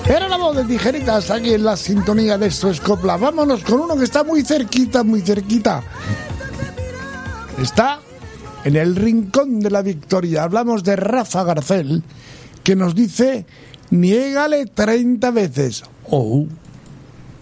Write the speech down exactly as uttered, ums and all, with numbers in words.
Era la voz de Tijeritas aquí en la sintonía de Esto es Copla. Vámonos con uno que está muy cerquita, muy cerquita. Está en el rincón de la victoria. Hablamos de Rafa Garcel, que nos dice: niégale treinta veces. Oh.